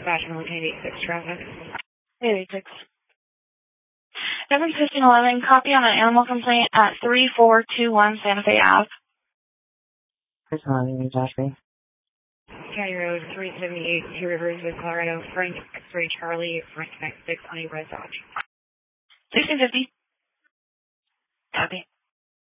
dispatch on 886 traffic. 886. 7-15-11, copy on an animal complaint at 3421 Santa Fe Ave. Responding, Joshua. County Road 378, Two Rivers, Colorado, Frank X-Ray Charlie, Frank 96 on a Red Dodge. 1650. Copy.